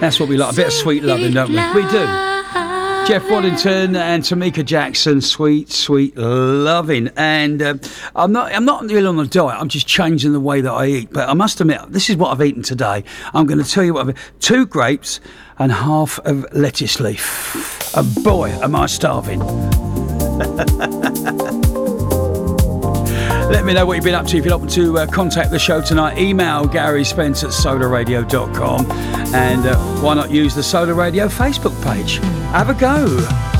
That's what we like, a bit of sweet loving, don't we? We do. Jeff Waddington and Tamika Jackson, sweet, sweet loving. And I'm not really on a diet. I'm just changing the way that I eat. But I must admit, this is what I've eaten today. I'm going to tell you what I've eaten. 2 grapes and half of lettuce leaf. And boy, am I starving. Let me know what you've been up to. If you'd like to contact the show tonight, email Gary Spence at solarradio.com. And why not use the Solar Radio Facebook page? Have a go.